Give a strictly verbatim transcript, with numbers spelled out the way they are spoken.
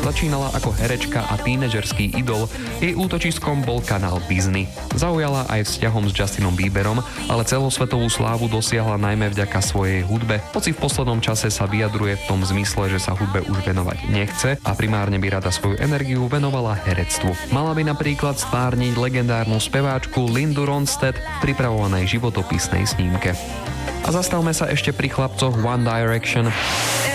začínala ako herečka a tínedžerský idol, jej útočiskom bol kanál Disney. Zaujala aj vzťahom s Justinom Bieberom, ale celosvetovú slávu dosiahla najmä vďaka svojej hudbe. Hoci v poslednom čase sa vyjadruje v tom zmysle, že sa hudbe už venovať nechce a primárne by rada svoju energiu venovala herectvu. Mala by napríklad stvárniť legendárnu speváčku Lindu Ronstadt v pripravovanej životopisnej snímke. A zastavme sa ešte pri chlapcoch One Direction.